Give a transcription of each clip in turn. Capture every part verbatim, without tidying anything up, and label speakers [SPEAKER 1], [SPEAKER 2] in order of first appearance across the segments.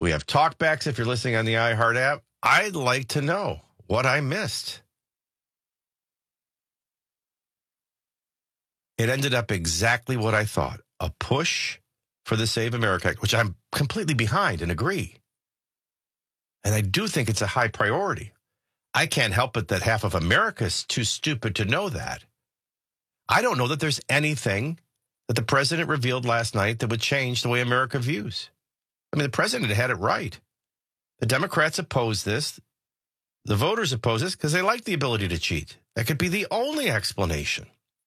[SPEAKER 1] We have talkbacks if you're listening on the iHeart app. I'd like to know what I missed. It ended up exactly what I thought. A push for the Save America Act, which I'm completely behind and agree. And I do think it's a high priority. I can't help it that half of America is too stupid to know that. I don't know that there's anything that the president revealed last night that would change the way America views. I mean, the president had it right. The Democrats oppose this. The voters oppose this because they like the ability to cheat. That could be the only explanation.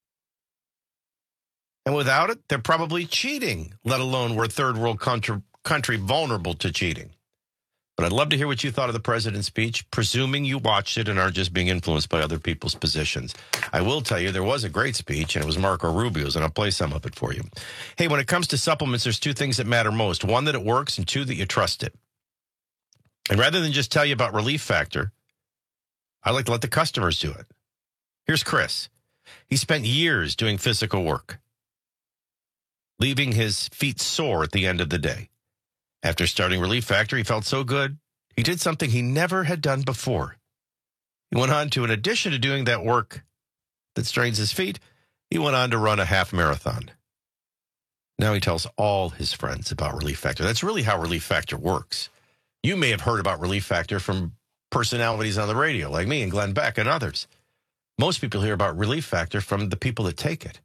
[SPEAKER 1] And without it, they're probably cheating, let alone we're a third world country, country vulnerable to cheating. But I'd love to hear what you thought of the president's speech, presuming you watched it and aren't just being influenced by other people's positions. I will tell you there was a great speech, and it was Marco Rubio's, and I'll play some of it for you. Hey, when it comes to supplements, there's two things that matter most. One, that it works, and two, that you trust it. And rather than just tell you about Relief Factor, I like to let the customers do it. Here's Chris. He spent years doing physical work, leaving his feet sore at the end of the day. After starting Relief Factor, he felt so good, he did something he never had done before. He went on to, in addition to doing that work that strains his feet, he went on to run a half marathon. Now he tells all his friends about Relief Factor. That's really how Relief Factor works. You may have heard about Relief Factor from personalities on the radio, like me and Glenn Beck and others. Most people hear about Relief Factor from the people that take it.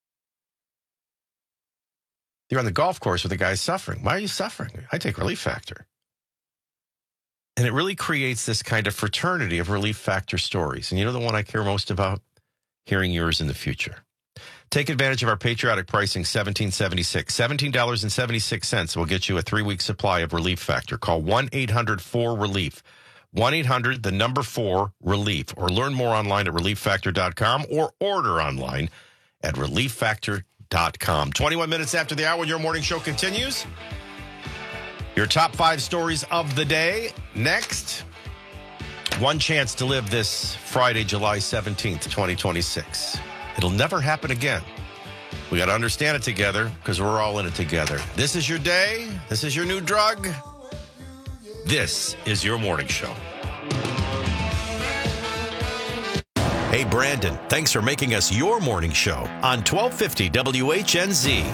[SPEAKER 1] You're on the golf course with a guy suffering. Why are you suffering? I take Relief Factor. And it really creates this kind of fraternity of Relief Factor stories. And you know the one I care most about? Hearing yours in the future. Take advantage of our patriotic pricing, seventeen seventy-six. seventeen dollars and seventy-six cents will get you a three-week supply of Relief Factor. Call one eight hundred four relief. one eight hundred, the number four, relief. Or learn more online at relief factor dot com or order online at relief factor dot com. twenty-one minutes after the hour, your morning show continues. Your top five stories of the day. Next, one chance to live this Friday, July seventeenth, twenty twenty-six. It'll never happen again. We got to understand it together because we're all in it together. This is your day. This is your new drug. This is your morning show. Hey, Brandon, thanks for making us your morning show on twelve fifty W H N Z.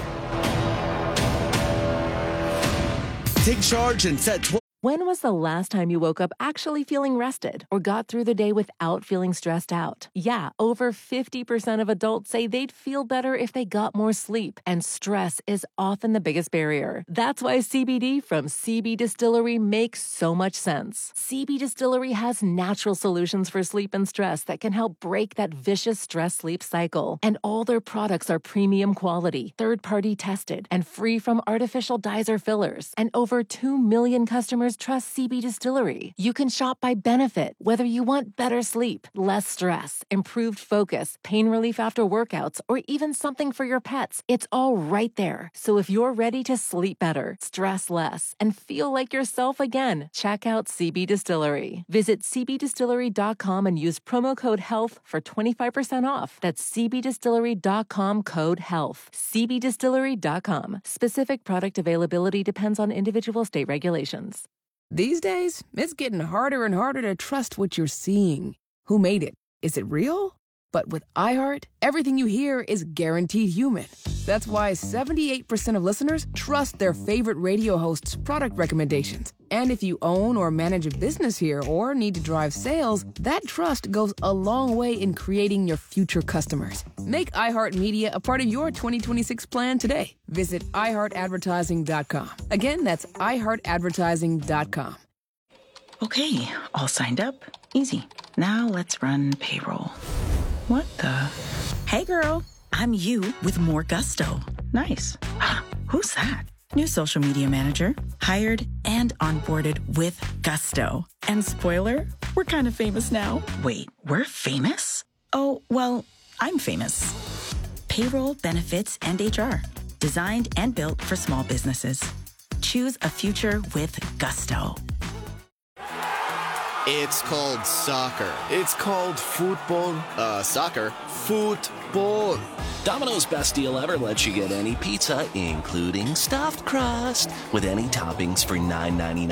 [SPEAKER 2] Take charge and set twelve.
[SPEAKER 3] When was the last time you woke up actually feeling rested or got through the day without feeling stressed out? Yeah, over fifty percent of adults say they'd feel better if they got more sleep, and stress is often the biggest barrier. That's why C B D from C B Distillery makes so much sense. C B Distillery has natural solutions for sleep and stress that can help break that vicious stress-sleep cycle. And all their products are premium quality, third-party tested, and free from artificial dyes or fillers. And over two million customers trust C B Distillery. You can shop by benefit, whether you want better sleep, less stress, improved focus, pain relief after workouts, or even something for your pets. It's all right there. So if you're ready to sleep better, stress less, and feel like yourself again, check out C B Distillery. Visit c b distillery dot com and use promo code HEALTH for twenty-five percent off. That's c b distillery dot com, code HEALTH. c b distillery dot com. Specific product availability depends on individual state regulations.
[SPEAKER 4] These days, it's getting harder and harder to trust what you're seeing. Who made it? Is it real? But with iHeart, everything you hear is guaranteed human. That's why seventy-eight percent of listeners trust their favorite radio hosts' product recommendations. And if you own or manage a business here or need to drive sales, that trust goes a long way in creating your future customers. Make iHeartMedia a part of your twenty twenty-six plan today. Visit i heart advertising dot com. Again, that's i heart advertising dot com.
[SPEAKER 5] Okay, all signed up. Easy. Now let's run payroll. What the? Hey, girl. I'm you with more gusto. Nice. Who's that? New social media manager. Hired and onboarded with gusto. And spoiler, we're kind of famous now. Wait, we're famous? Oh, well, I'm famous. Payroll, benefits, and H R. Designed and built for small businesses. Choose a future with gusto.
[SPEAKER 2] It's called soccer.
[SPEAKER 6] It's called football.
[SPEAKER 2] Uh, soccer.
[SPEAKER 6] Football. Domino's best deal ever lets you get any pizza, including stuffed crust, with any toppings for nine ninety-nine.